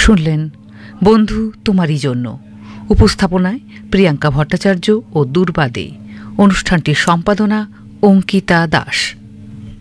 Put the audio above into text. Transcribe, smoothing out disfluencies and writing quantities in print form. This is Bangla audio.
শুনলেন বন্ধু তোমারই জন্য। উপস্থাপনায় প্রিয়াঙ্কা ভট্টাচার্য ও দুর্বা দে। অনুষ্ঠানটির সম্পাদনা অঙ্কিতা দাস।